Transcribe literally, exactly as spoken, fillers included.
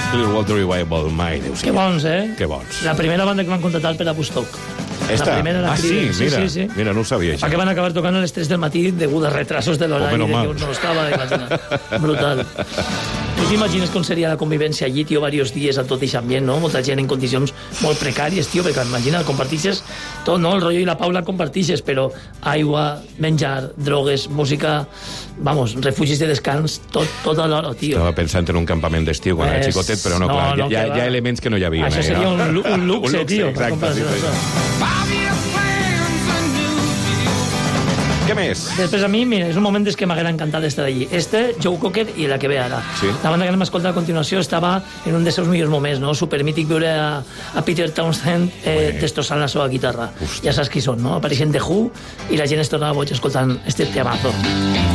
Clearwater Revival, mai deu ser. Que bons, eh? Que bons. La primera banda que van contratar per a Bustock. Esta? La primera era Ah, sí, Creedence. mira, sí, sí, sí. mira, no ho sabia, això. Que van acabar tocant a les tres del matí degut a retrasos de l'horari, Oh, de menos que mal. un no estava, imagina. Brutal. Tu t'imagines com seria la convivència allí, tio, diversos dies a tot aquest ambient, no? Molta gent en condicions molt precàries, tio, perquè imagina, compartixes tot, no? El rotllo i la Paula compartixes, però aigua, menjar, drogues, música, vamos, refugis de descans, tot, tot alhora, tio. Estava pensant en un campament d'estiu quan era És- xicotet, però no, no, clar, no, hi ha, que va. hi ha elements que no hi havia. Això eh, seria no? un, lu- un luxe, Un luxe, tio, per exacte, comparació sí, sí. d'això. Què més? Després a mi, mira, és un moment des que m'haguera encantat estar allí. Este, Joe Cocker i la que ve ara. Sí. La banda que anem a escoltar a continuació estava en un dels seus millors moments, no? Supermític veure a, a Peter Townsend eh, destrossant la seva guitarra. Hòstia. Ja saps qui són, no? Apareixent The Who i la gent es tornava boig escoltant este temazo.